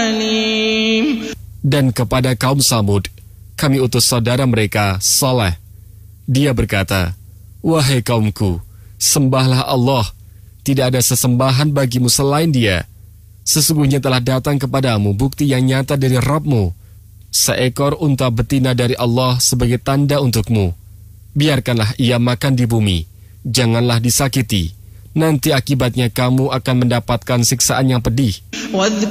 عليم. Dan kepada kaum Samud, kami utus saudara mereka, Saleh. Dia berkata, "Wahai kaumku, sembahlah Allah. Tidak ada sesembahan bagimu selain Dia. Sesungguhnya telah datang kepadamu bukti yang nyata dari Rabbmu. Seekor unta betina dari Allah sebagai tanda untukmu. Biarkanlah ia makan di bumi. Janganlah disakiti. Nanti akibatnya kamu akan mendapatkan siksaan yang pedih."